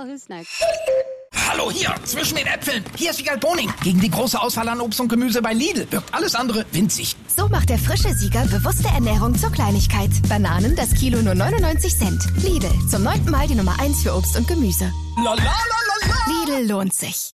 who's next? Hallo, hier, zwischen den Äpfeln. Hier ist Wiegald Boning. Gegen die große Auswahl an Obst und Gemüse bei Lidl wirkt alles andere winzig. So macht der frische Sieger bewusste Ernährung zur Kleinigkeit. Bananen, das Kilo nur 99 Cent. Lidl, zum 9. Mal die Nummer 1 für Obst und Gemüse. La, la, la, la, la. Lidl lohnt sich.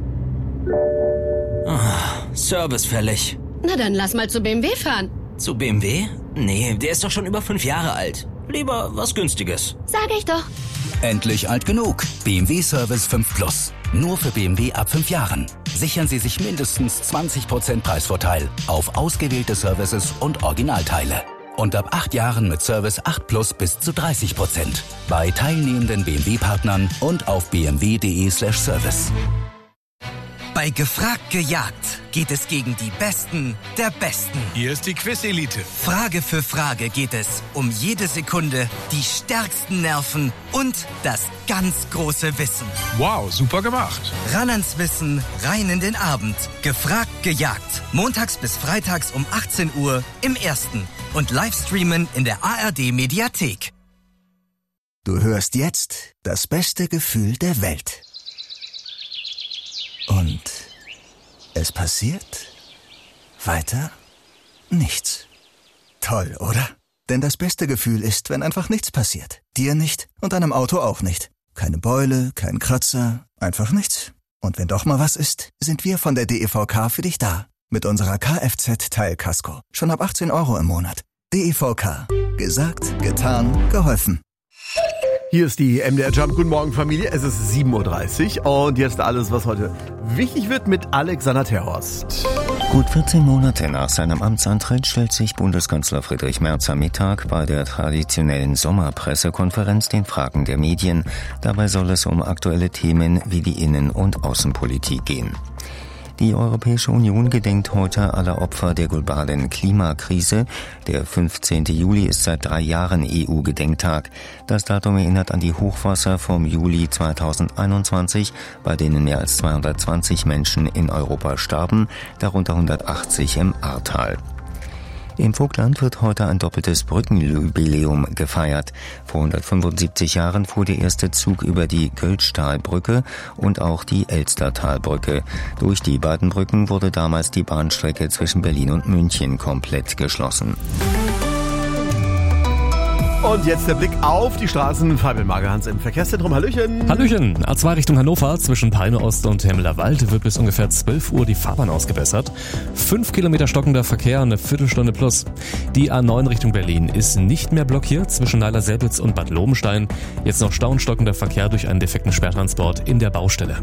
Service fällig. Na dann lass mal zu BMW fahren. Zu BMW? Nee, der ist doch schon über 5 Jahre alt. Lieber was Günstiges. Sag ich doch. Endlich alt genug. BMW Service 5 Plus. Nur für BMW ab 5 Jahren. Sichern Sie sich mindestens 20% Preisvorteil auf ausgewählte Services und Originalteile. Und ab 8 Jahren mit Service 8 Plus bis zu 30%. Bei teilnehmenden BMW-Partnern und auf bmw.de/service. Bei Gefragt gejagt geht es gegen die Besten der Besten. Hier ist die Quiz-Elite. Frage für Frage geht es um jede Sekunde, die stärksten Nerven und das ganz große Wissen. Wow, super gemacht. Ran ans Wissen, rein in den Abend. Gefragt gejagt. Montags bis freitags um 18 Uhr im Ersten. Und Livestreamen in der ARD-Mediathek. Du hörst jetzt das beste Gefühl der Welt. Und es passiert weiter nichts. Toll, oder? Denn das beste Gefühl ist, wenn einfach nichts passiert. Dir nicht und deinem Auto auch nicht. Keine Beule, kein Kratzer, einfach nichts. Und wenn doch mal was ist, sind wir von der DEVK für dich da. Mit unserer Kfz-Teilkasko. Schon ab 18 € im Monat. DEVK. Gesagt, getan, geholfen. Hier ist die MDR Jump. Guten Morgen, Familie. Es ist 7:30 Uhr und jetzt alles, was heute wichtig wird mit Alexander Terhorst. Gut 14 Monate nach seinem Amtsantritt stellt sich Bundeskanzler Friedrich Merz am Mittag bei der traditionellen Sommerpressekonferenz den Fragen der Medien. Dabei soll es um aktuelle Themen wie die Innen- und Außenpolitik gehen. Die Europäische Union gedenkt heute aller Opfer der globalen Klimakrise. Der 15. Juli ist seit 3 Jahren EU-Gedenktag. Das Datum erinnert an die Hochwasser vom Juli 2021, bei denen mehr als 220 Menschen in Europa starben, darunter 180 im Ahrtal. Im Vogtland wird heute ein doppeltes Brückenjubiläum gefeiert. Vor 175 Jahren fuhr der erste Zug über die Göltzschtalbrücke und auch die Elstertalbrücke. Durch die beiden Brücken wurde damals die Bahnstrecke zwischen Berlin und München komplett geschlossen. Und jetzt der Blick auf die Straßen. Fabian Magerhans im Verkehrszentrum. Hallöchen. Hallöchen. A2 Richtung Hannover zwischen Peine Ost und Hemmeler Wald wird bis ungefähr 12 Uhr die Fahrbahn ausgebessert. 5 Kilometer stockender Verkehr, eine Viertelstunde plus. Die A9 Richtung Berlin ist nicht mehr blockiert zwischen Neiler-Selbitz und Bad Lobenstein. Jetzt noch stauenstockender Verkehr durch einen defekten Sperrtransport in der Baustelle.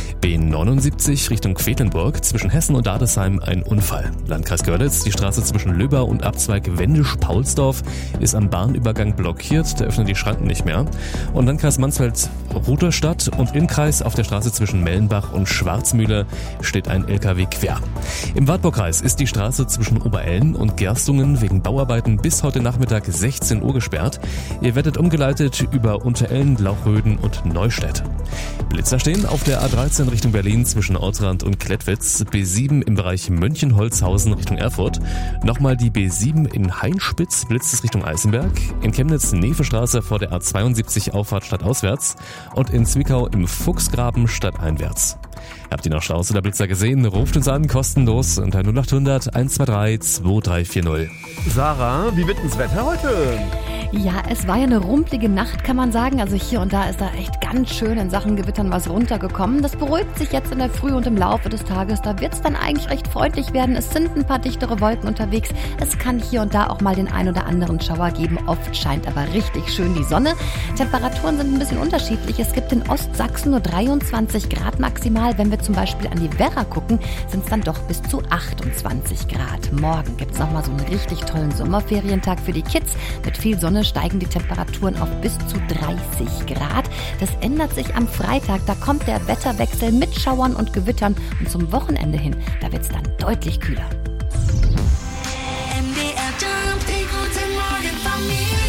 B79 Richtung Quedlinburg zwischen Hessen und Dadesheim ein Unfall. Landkreis Görlitz, die Straße zwischen Löber und Abzweig Wendisch-Paulsdorf ist am Bahnübergang blockiert, da öffnen die Schranken nicht mehr. Und Landkreis Mansfeld-Rudolstadt und im Kreis auf der Straße zwischen Mellenbach und Schwarzmühle steht ein LKW quer. Im Wartburgkreis ist die Straße zwischen Oberellen und Gerstungen wegen Bauarbeiten bis heute Nachmittag 16 Uhr gesperrt. Ihr werdet umgeleitet über Unterellen, Lauchröden und Neustädt. Blitzer stehen auf der A13 Richtung Berlin zwischen Ortrand und Klettwitz, B7 im Bereich München-Holzhausen Richtung Erfurt, nochmal die B7 in Hainspitz blitzt es Richtung Eisenberg, in Chemnitz Nevestraße vor der A72 Auffahrt stadtauswärts und in Zwickau im Fuchsgraben stadteinwärts. Habt ihr noch Staus oder Blitzer gesehen? Ruft uns an, kostenlos unter 0800 123 2340. Sarah, wie wird das Wetter heute? Ja, es war ja eine rumpelige Nacht, kann man sagen. Also hier und da ist da echt ganz schön in Sachen Gewittern was runtergekommen. Das beruhigt sich jetzt in der Früh und im Laufe des Tages. Da wird es dann eigentlich recht freundlich werden. Es sind ein paar dichtere Wolken unterwegs. Es kann hier und da auch mal den ein oder anderen Schauer geben. Oft scheint aber richtig schön die Sonne. Temperaturen sind ein bisschen unterschiedlich. Es gibt in Ostsachsen nur 23 Grad maximal. Wenn wir zum Beispiel an die Werra gucken, sind es dann doch bis zu 28 Grad. Morgen gibt es nochmal so einen richtig tollen Sommerferientag für die Kids. Mit viel Sonne steigen die Temperaturen auf bis zu 30 Grad. Das ändert sich am Freitag. Da kommt der Wetterwechsel mit Schauern und Gewittern. Und zum Wochenende hin, da wird es dann deutlich kühler. MDR Jump, die gute Morgen Familie.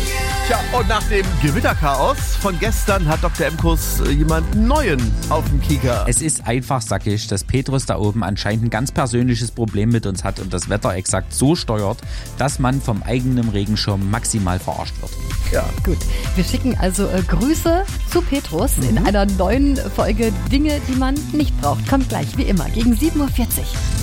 Tja, und nach dem Gewitterchaos von gestern hat Dr. Emkus jemanden Neuen auf dem Kieker. Es ist einfach sackig, dass Petrus da oben anscheinend ein ganz persönliches Problem mit uns hat und das Wetter exakt so steuert, dass man vom eigenen Regenschirm maximal verarscht wird. Ja. Gut, wir schicken also Grüße zu Petrus in einer neuen Folge Dinge, die man nicht braucht. Kommt gleich, wie immer, gegen 7.40 Uhr.